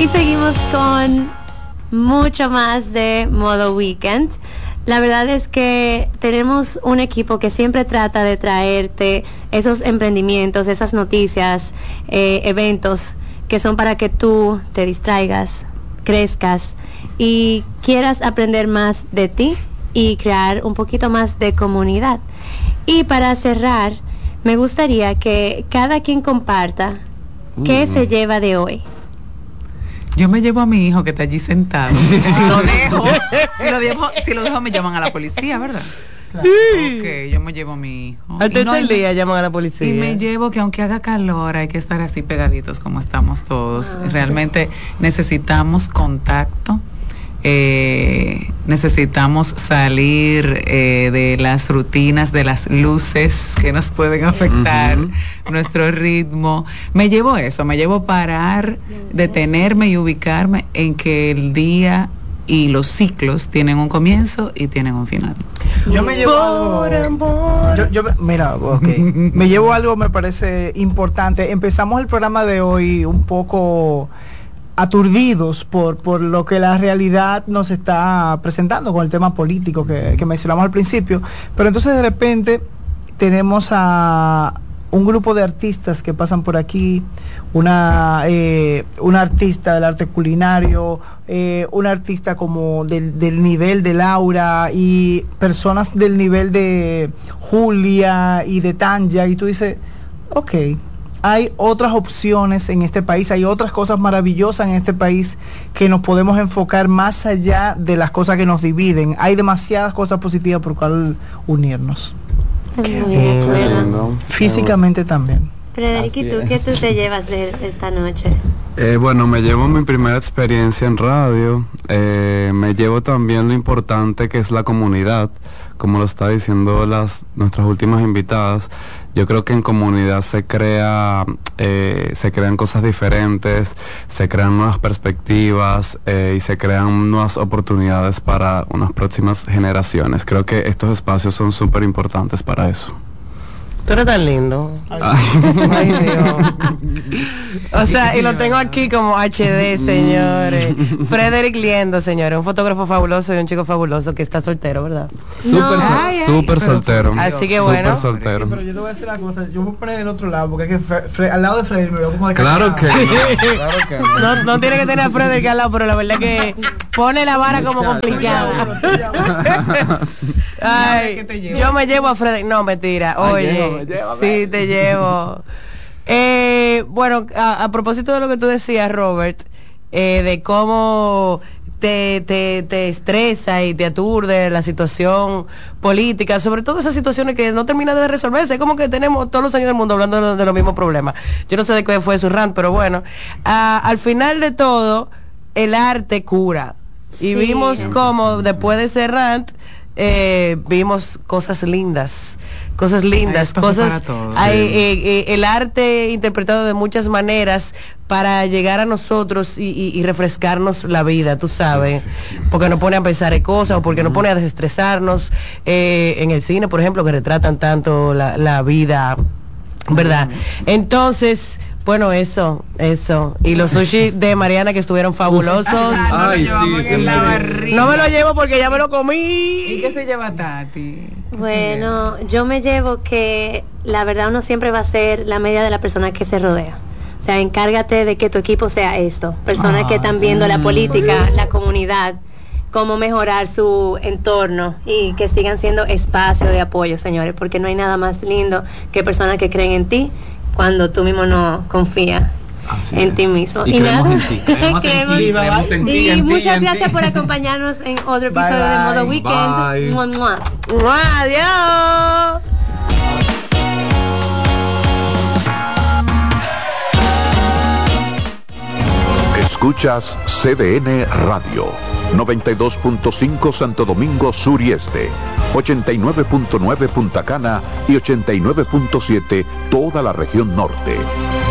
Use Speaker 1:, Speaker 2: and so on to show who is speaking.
Speaker 1: Y seguimos con mucho más de Modo Weekend. La verdad es que tenemos un equipo que siempre trata de traerte esos emprendimientos, esas noticias, eventos que son para que tú te distraigas, crezcas y quieras aprender más de ti y crear un poquito más de comunidad. Y para cerrar, me gustaría que cada quien comparta qué se lleva de hoy.
Speaker 2: Yo me llevo a mi hijo que está allí sentado. Si lo dejo me llaman a la policía, ¿verdad? Claro. Ok, yo me llevo a mi hijo.
Speaker 3: Al tercer día llaman a la policía.
Speaker 2: Y me llevo que aunque haga calor hay que estar así pegaditos como estamos todos. Realmente necesitamos contacto. Necesitamos salir de las rutinas, de las luces que nos pueden afectar nuestro ritmo. Me llevo eso, me llevo parar, detenerme y ubicarme en que el día y los ciclos tienen un comienzo y tienen un final.
Speaker 4: Yo me llevo me llevo algo, me parece importante. Empezamos el programa de hoy un poco aturdidos por lo que la realidad nos está presentando con el tema político que mencionamos al principio, pero entonces de repente tenemos a un grupo de artistas que pasan por aquí, una artista del arte culinario, una artista como del nivel de Laura y personas del nivel de Julia y de Tanya, y tú dices, ok, hay otras opciones en este país, hay otras cosas maravillosas en este país que nos podemos enfocar más allá de las cosas que nos dividen. Hay demasiadas cosas positivas por cual unirnos.
Speaker 1: Qué lindo.
Speaker 4: Físicamente también.
Speaker 1: Frederick, ¿y tú qué tú te llevas de esta noche?
Speaker 5: Bueno, me llevo mi primera experiencia en radio, me llevo también lo importante que es la comunidad, como lo está diciendo nuestras últimas invitadas. Yo creo que en comunidad se crean cosas diferentes, se crean nuevas perspectivas y se crean nuevas oportunidades para unas próximas generaciones. Creo que estos espacios son súper importantes para eso.
Speaker 3: Tú eres tan lindo. Ay, Dios. O sea, y lo tengo aquí como HD, señores. Frederick Liendo, señores, un fotógrafo fabuloso y un chico fabuloso que está soltero, ¿verdad?
Speaker 5: Súper soltero.
Speaker 3: Así que bueno.
Speaker 5: Súper soltero.
Speaker 4: Pero yo te voy a decir una cosa, yo voy a poner del otro lado, porque es que al lado de Frederick me veo como de
Speaker 5: Claro que no.
Speaker 3: No tiene que tener a Frederick al lado, pero la verdad que pone la vara como complicada. Ay, yo me llevo a Frederick. No, mentira. Oye, sí, te llevo. Bueno, a propósito de lo que tú decías, Robert, de cómo te estresa y te aturde la situación política, sobre todo esas situaciones que no terminan de resolverse. Es como que tenemos todos los años del mundo hablando de los mismos problemas. Yo no sé de qué fue su rant, pero bueno, al final de todo, el arte cura. Y vimos cómo después de ese rant, vimos cosas lindas, el arte interpretado de muchas maneras para llegar a nosotros y refrescarnos la vida, tú sabes, porque nos pone a pensar en cosas o porque nos pone a desestresarnos, en el cine, por ejemplo, que retratan tanto la vida, ¿verdad? Entonces, bueno, eso. Y los sushi de Mariana que estuvieron fabulosos.
Speaker 5: Ay,
Speaker 3: No me lo llevo porque ya me lo comí.
Speaker 2: ¿Y qué se lleva Tati?
Speaker 1: Bueno, yo me llevo que la verdad uno siempre va a ser la media de la persona que se rodea. O sea, encárgate de que tu equipo sea esto. Personas que están viendo la política, la comunidad, cómo mejorar su entorno y que sigan siendo espacio de apoyo, señores, porque no hay nada más lindo que personas que creen en ti cuando tú mismo no confías en ti mismo. Y nada, y muchas gracias por acompañarnos en otro episodio de Modo Weekend. ¡Mua, mua!
Speaker 3: ¡Adiós!
Speaker 6: Escuchas CDN Radio, 92.5 Santo Domingo Sur y Este, 89.9 Punta Cana y 89.7 toda la región norte.